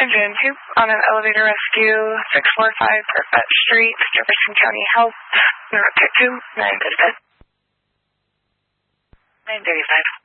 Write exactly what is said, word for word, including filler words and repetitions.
Engine two on an elevator rescue, six four five Perfect Street, Jefferson County Health, North two, nine thirty-five. nine thirty-five.